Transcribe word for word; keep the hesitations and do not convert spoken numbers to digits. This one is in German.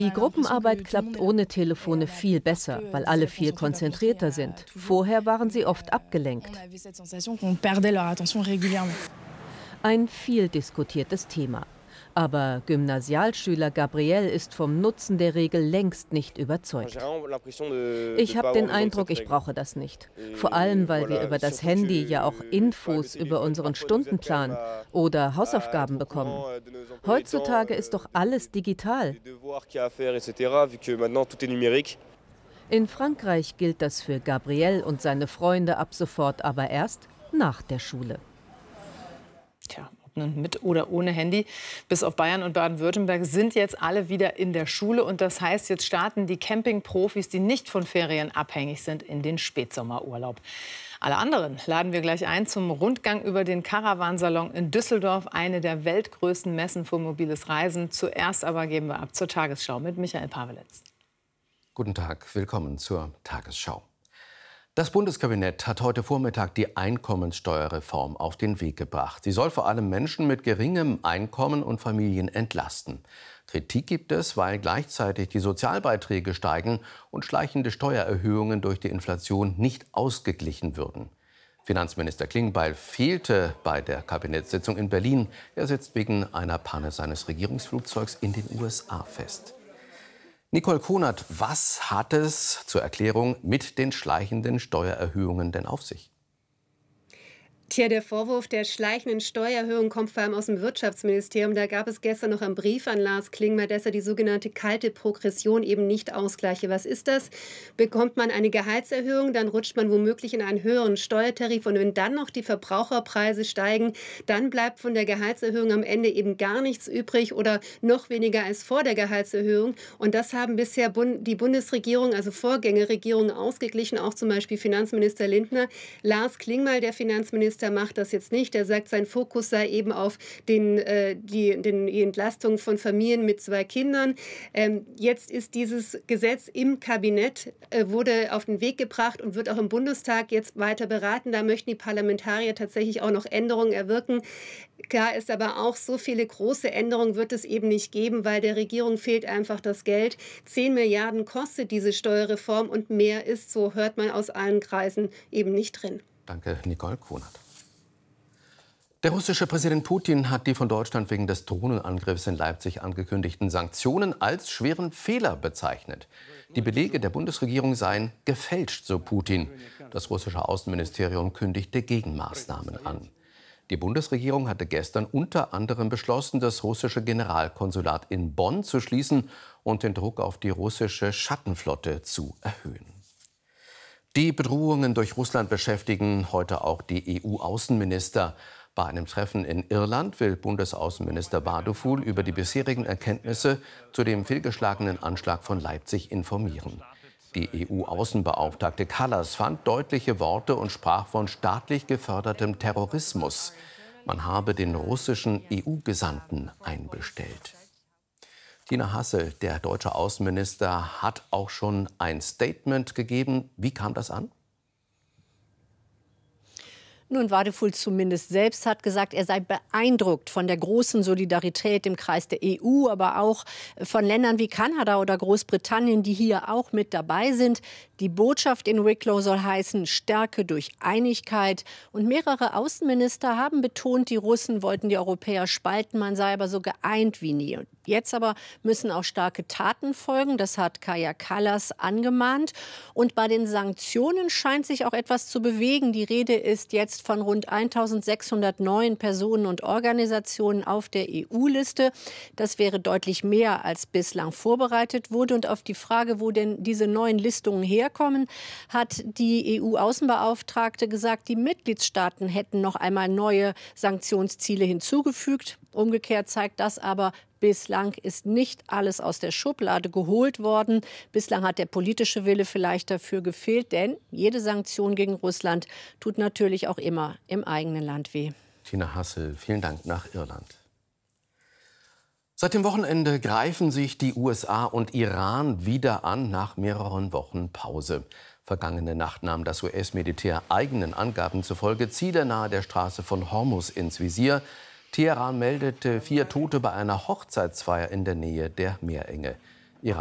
Die Gruppenarbeit klappt ohne Telefone viel besser, weil alle viel konzentrierter sind. Vorher waren sie oft abgelenkt. Ein viel diskutiertes Thema. Aber Gymnasialschüler Gabriel ist vom Nutzen der Regel längst nicht überzeugt. Ich habe den Eindruck, ich brauche das nicht. Vor allem, weil wir über das Handy ja auch Infos über unseren Stundenplan oder Hausaufgaben bekommen. Heutzutage ist doch alles digital. In Frankreich gilt das für Gabriel und seine Freunde ab sofort aber erst nach der Schule. Tja. Mit oder ohne Handy. Bis auf Bayern und Baden-Württemberg sind jetzt alle wieder in der Schule. Und das heißt, jetzt starten die Campingprofis, die nicht von Ferien abhängig sind, in den Spätsommerurlaub. Alle anderen laden wir gleich ein zum Rundgang über den Caravansalon in Düsseldorf, eine der weltgrößten Messen für mobiles Reisen. Zuerst aber geben wir ab zur Tagesschau mit Michael Pavelitz. Guten Tag, willkommen zur Tagesschau. Das Bundeskabinett hat heute Vormittag die Einkommenssteuerreform auf den Weg gebracht. Sie soll vor allem Menschen mit geringem Einkommen und Familien entlasten. Kritik gibt es, weil gleichzeitig die Sozialbeiträge steigen und schleichende Steuererhöhungen durch die Inflation nicht ausgeglichen würden. Finanzminister Klingbeil fehlte bei der Kabinettssitzung in Berlin. Er sitzt wegen einer Panne seines Regierungsflugzeugs in den U S A fest. Nicole Kunert, was hat es zur Erklärung mit den schleichenden Steuererhöhungen denn auf sich? Tja, der Vorwurf der schleichenden Steuererhöhung kommt vor allem aus dem Wirtschaftsministerium. Da gab es gestern noch einen Brief an Lars Klingbeil, dass er die sogenannte kalte Progression eben nicht ausgleiche. Was ist das? Bekommt man eine Gehaltserhöhung, dann rutscht man womöglich in einen höheren Steuertarif. Und wenn dann noch die Verbraucherpreise steigen, dann bleibt von der Gehaltserhöhung am Ende eben gar nichts übrig oder noch weniger als vor der Gehaltserhöhung. Und das haben bisher die Bundesregierung, also Vorgängerregierungen, ausgeglichen, auch zum Beispiel Finanzminister Lindner. Lars Klingbeil, der Finanzminister, macht das jetzt nicht. Er sagt, sein Fokus sei eben auf den, äh, die, den, die Entlastung von Familien mit zwei Kindern. Ähm, jetzt ist dieses Gesetz im Kabinett, äh, wurde auf den Weg gebracht und wird auch im Bundestag jetzt weiter beraten. Da möchten die Parlamentarier tatsächlich auch noch Änderungen erwirken. Klar ist aber auch, so viele große Änderungen wird es eben nicht geben, weil der Regierung fehlt einfach das Geld. Zehn Milliarden kostet diese Steuerreform und mehr ist, so hört man aus allen Kreisen, eben nicht drin. Danke, Nicole Kunert. Der russische Präsident Putin hat die von Deutschland wegen des Drohnenangriffs in Leipzig angekündigten Sanktionen als schweren Fehler bezeichnet. Die Belege der Bundesregierung seien gefälscht, so Putin. Das russische Außenministerium kündigte Gegenmaßnahmen an. Die Bundesregierung hatte gestern unter anderem beschlossen, das russische Generalkonsulat in Bonn zu schließen und den Druck auf die russische Schattenflotte zu erhöhen. Die Bedrohungen durch Russland beschäftigen heute auch die E U-Außenminister. Bei einem Treffen in Irland will Bundesaußenminister Baduful über die bisherigen Erkenntnisse zu dem fehlgeschlagenen Anschlag von Leipzig informieren. Die E U-Außenbeauftragte Kallas fand deutliche Worte und sprach von staatlich gefördertem Terrorismus. Man habe den russischen E U-Gesandten einbestellt. Tina Hassel, der deutsche Außenminister, hat auch schon ein Statement gegeben. Wie kam das an? Nun, Wadefuhl zumindest selbst hat gesagt, er sei beeindruckt von der großen Solidarität im Kreis der E U, aber auch von Ländern wie Kanada oder Großbritannien, die hier auch mit dabei sind. Die Botschaft in Wicklow soll heißen, Stärke durch Einigkeit. Und mehrere Außenminister haben betont, die Russen wollten die Europäer spalten, man sei aber so geeint wie nie. Jetzt aber müssen auch starke Taten folgen, das hat Kaja Kallas angemahnt. Und bei den Sanktionen scheint sich auch etwas zu bewegen. Die Rede ist jetzt von rund eintausendsechshundert neuen Personen und Organisationen auf der E U-Liste. Das wäre deutlich mehr, als bislang vorbereitet wurde. Und auf die Frage, wo denn diese neuen Listungen herkommen, hat die E U-Außenbeauftragte gesagt, die Mitgliedstaaten hätten noch einmal neue Sanktionsziele hinzugefügt. Umgekehrt zeigt das aber, bislang ist nicht alles aus der Schublade geholt worden. Bislang hat der politische Wille vielleicht dafür gefehlt, denn jede Sanktion gegen Russland tut natürlich auch immer im eigenen Land weh. Tina Hassel, vielen Dank nach Irland. Seit dem Wochenende greifen sich die U S A und Iran wieder an nach mehreren Wochen Pause. Vergangene Nacht nahm das U S-Militär eigenen Angaben zufolge Ziele nahe der Straße von Hormuz ins Visier. Teheran meldete vier Tote bei einer Hochzeitsfeier in der Nähe der Meerenge.